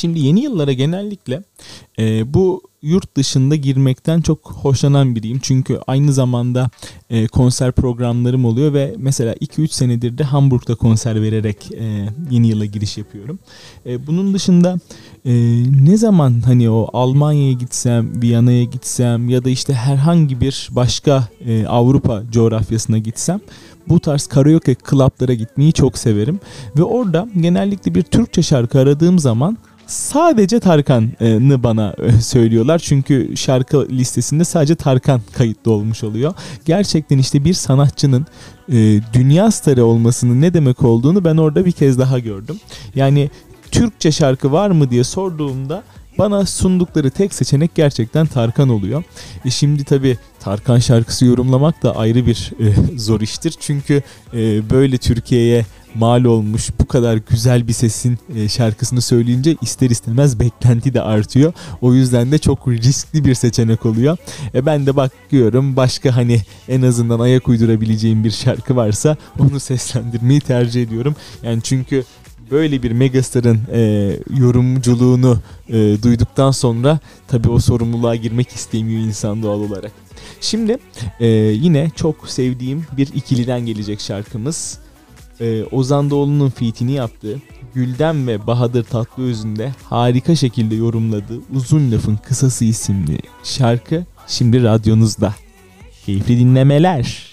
Şimdi yeni yıllara genellikle bu yurt dışında girmekten çok hoşlanan biriyim. Çünkü aynı zamanda konser programlarım oluyor ve mesela 2-3 senedir de Hamburg'da konser vererek yeni yıla giriş yapıyorum. Bunun dışında ne zaman hani o Almanya'ya gitsem, Viyana'ya gitsem ya da işte herhangi bir başka Avrupa coğrafyasına gitsem bu tarz karaoke club'lara gitmeyi çok severim. Ve orada genellikle bir Türkçe şarkı aradığım zaman sadece Tarkan'ı bana söylüyorlar. Çünkü şarkı listesinde sadece Tarkan kayıtlı olmuş oluyor. Gerçekten işte bir sanatçının dünya starı olmasının ne demek olduğunu ben orada bir kez daha gördüm. Yani Türkçe şarkı var mı diye sorduğumda bana sundukları tek seçenek gerçekten Tarkan oluyor. Şimdi tabii Tarkan şarkısı yorumlamak da ayrı bir zor iştir. Çünkü böyle Türkiye'ye mal olmuş bu kadar güzel bir sesin şarkısını söyleyince ister istemez beklenti de artıyor. O yüzden de çok riskli bir seçenek oluyor. Ben de bakıyorum başka hani en azından ayak uydurabileceğim bir şarkı varsa onu seslendirmeyi tercih ediyorum. Yani çünkü böyle bir megastarın yorumculuğunu duyduktan sonra tabii o sorumluluğa girmek istemiyor insan doğal olarak. Şimdi yine çok sevdiğim bir ikiliden gelecek şarkımız. Ozan Doğulu'nun feat'ini yaptığı, Gülden ve Bahadır Tatlıöz'ün de harika şekilde yorumladığı Uzun Lafın Kısası isimli şarkı şimdi radyonuzda. Keyifli dinlemeler.